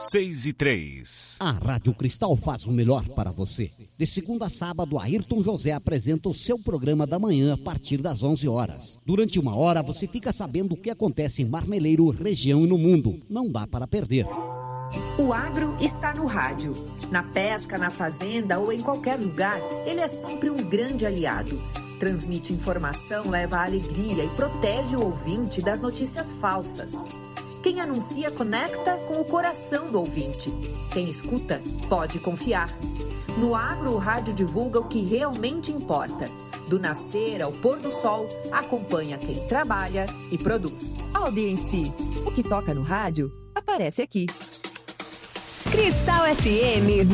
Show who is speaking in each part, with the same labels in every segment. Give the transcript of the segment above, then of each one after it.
Speaker 1: 6:03.
Speaker 2: A Rádio Cristal faz o melhor para você. De segunda a sábado, Ayrton José apresenta o seu programa da manhã a partir das 11 horas. Durante uma hora, você fica sabendo o que acontece em Marmeleiro, região e no mundo. Não dá para perder.
Speaker 3: O agro está no rádio. Na pesca, na fazenda ou em qualquer lugar, ele é sempre um grande aliado. Transmite informação, leva alegria e protege o ouvinte das notícias falsas. Quem anuncia conecta com o coração do ouvinte. Quem escuta pode confiar. No agro, o rádio divulga o que realmente importa. Do nascer ao pôr do sol, acompanha quem trabalha e produz.
Speaker 4: Audiência. O que toca no rádio aparece aqui. Cristal FM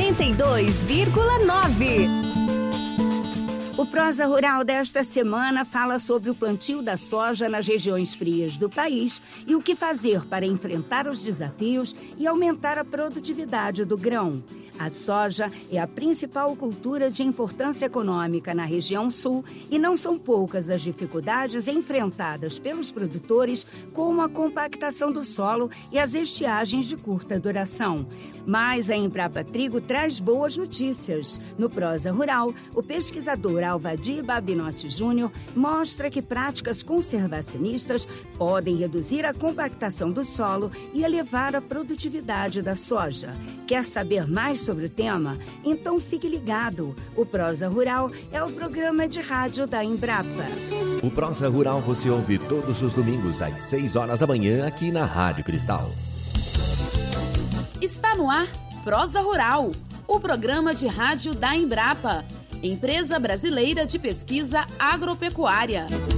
Speaker 4: 92,9. O Prosa Rural desta semana fala sobre o plantio da soja nas regiões frias do país e o que fazer para enfrentar os desafios e aumentar a produtividade do grão. A soja é a principal cultura de importância econômica na região sul e não são poucas as dificuldades enfrentadas pelos produtores, como a compactação do solo e as estiagens de curta duração. Mas a Embrapa Trigo traz boas notícias. No Prosa Rural, o pesquisador Alvadir Babinotti Júnior mostra que práticas conservacionistas podem reduzir a compactação do solo e elevar a produtividade da soja. Quer saber mais sobre o tema? Então fique ligado. O Prosa Rural é o programa de rádio da Embrapa.
Speaker 5: O Prosa Rural você ouve todos os domingos às 6 horas da manhã aqui na Rádio Cristal.
Speaker 6: Está no ar Prosa Rural, o programa de rádio da Embrapa, Empresa Brasileira de Pesquisa Agropecuária.